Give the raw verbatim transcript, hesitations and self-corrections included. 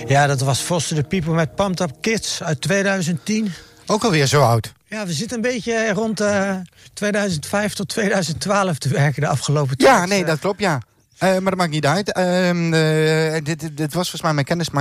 Ja, dat was Foster the People met Pumped Up Kids uit tweeduizend tien. Ook alweer zo oud. Ja, we zitten een beetje rond uh, tweeduizend vijf tot tweeduizend twaalf te werken de afgelopen tijd. Ja, nee, dat klopt, ja. Uh, maar dat maakt niet uit. Uh, uh, dit, dit was volgens mij mijn kennis.